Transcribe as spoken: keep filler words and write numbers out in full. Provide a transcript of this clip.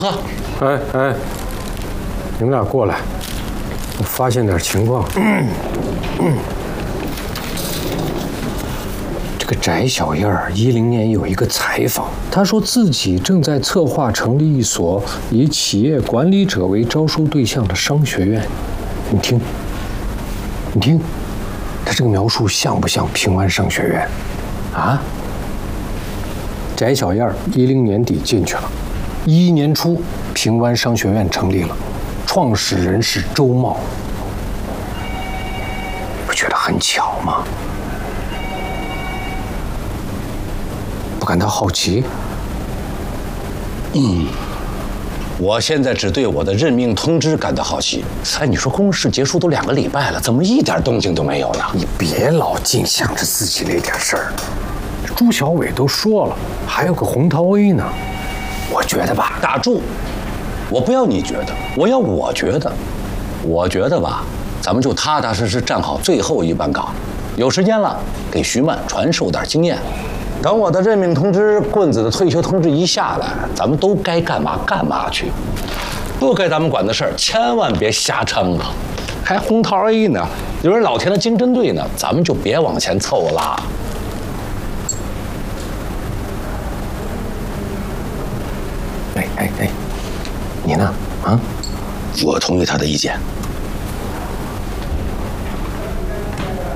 喝。 哎哎，你们俩过来，我发现点情况。嗯嗯、这个翟小燕儿一零年有一个采访，她说自己正在策划成立一所以企业管理者为招收对象的商学院。你听，你听，她这个描述像不像平湾商学院？啊？翟小燕儿一零年底进去了。一一年初，平湾商学院成立了，创始人是周茂。不觉得很巧吗？不感到好奇？ 嗯，我现在只对我的任命通知感到好奇。哎，你说公示结束都两个礼拜了，怎么一点动静都没有呢？ 你别老净想着自己那点事儿。朱小伟都说了，还有个洪涛 A 呢。我觉得吧， 打住！我不要你觉得，我要我觉得。我觉得吧，咱们就踏踏实实站好最后一班岗。有时间了，给徐曼传授点经验。等我的任命通知、棍子的退休通知一下来，咱们都该干嘛干嘛去。不该咱们管的事儿，千万别瞎掺和。还红桃 A 呢，有人老田的经侦队呢，咱们就别往前凑了。 哎哎哎，你呢？啊？ 我同意他的意见。